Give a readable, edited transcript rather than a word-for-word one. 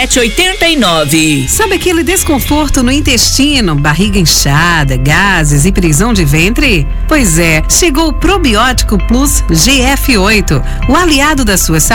3789. Sabe aquele desconforto no intestino, barriga inchada, gases e prisão de ventre? Pois é, chegou o Probiótico Plus GF8, o aliado da sua saúde